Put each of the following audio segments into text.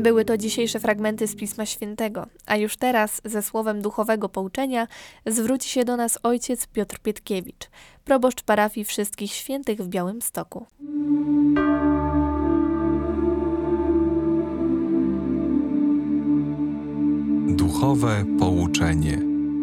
Były to dzisiejsze fragmenty z Pisma Świętego, a już teraz ze słowem duchowego pouczenia zwróci się do nas ojciec Piotr Pietkiewicz, proboszcz parafii Wszystkich Świętych w Białymstoku. Duchowe pouczenie.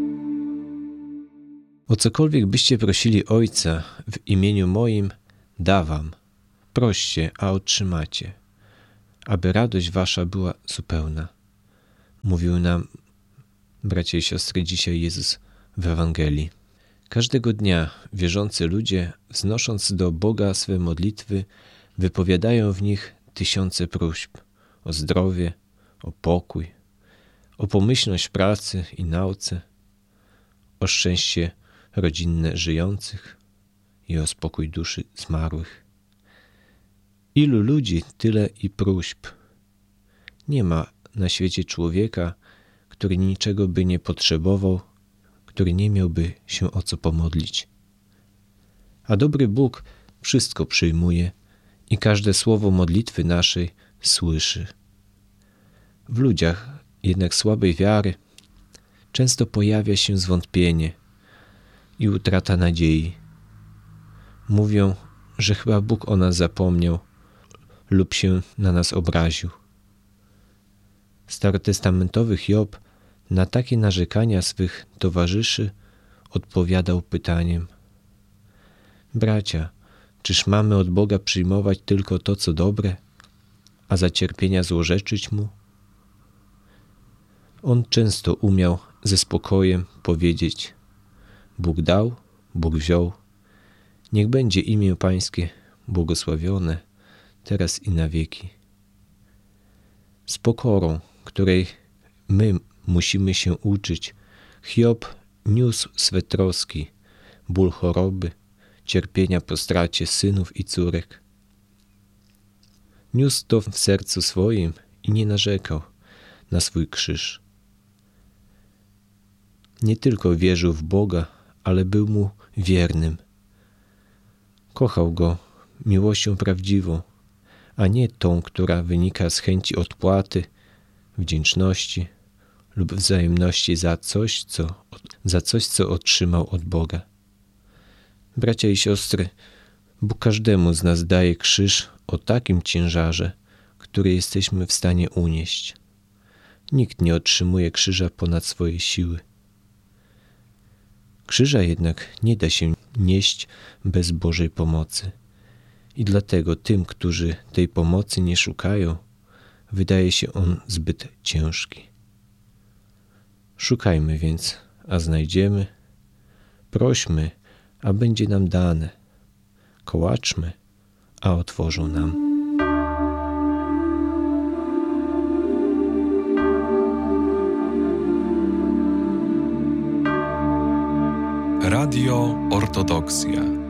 O cokolwiek byście prosili Ojca w imieniu moim, dawam. Proście, a otrzymacie, aby radość wasza była zupełna. Mówił nam, bracia i siostry, dzisiaj Jezus w Ewangelii. Każdego dnia wierzący ludzie, wznosząc do Boga swe modlitwy, wypowiadają w nich tysiące próśb o zdrowie, o pokój, o pomyślność w pracy i nauce, o szczęście rodzinne żyjących i o spokój duszy zmarłych. Ilu ludzi, tyle i próśb. Nie ma na świecie człowieka, który niczego by nie potrzebował, który nie miałby się o co pomodlić. A dobry Bóg wszystko przyjmuje i każde słowo modlitwy naszej słyszy. W ludziach jednak słabej wiary często pojawia się zwątpienie i utrata nadziei. Mówią, że chyba Bóg o nas zapomniał lub się na nas obraził. Starotestamentowy Hiob na takie narzekania swych towarzyszy odpowiadał pytaniem: bracia, czyż mamy od Boga przyjmować tylko to, co dobre, a za cierpienia złorzeczyć Mu? On często umiał ze spokojem powiedzieć: Bóg dał, Bóg wziął. Niech będzie imię Pańskie błogosławione, teraz i na wieki. Z pokorą, której my musimy się uczyć, Hiob niósł swe troski, ból choroby, cierpienia po stracie synów i córek. Niósł to w sercu swoim i nie narzekał na swój krzyż. Nie tylko wierzył w Boga, ale był Mu wiernym. Kochał Go miłością prawdziwą, a nie tą, która wynika z chęci odpłaty, wdzięczności lub wzajemności za coś, co otrzymał od Boga. Bracia i siostry, Bóg każdemu z nas daje krzyż o takim ciężarze, który jesteśmy w stanie unieść. Nikt nie otrzymuje krzyża ponad swoje siły. Krzyża jednak nie da się nieść bez Bożej pomocy. I dlatego tym, którzy tej pomocy nie szukają, wydaje się on zbyt ciężki. Szukajmy więc, a znajdziemy. Prośmy, a będzie nam dane. Kołaczmy, a otworzą nam. Radio Ortodoksja.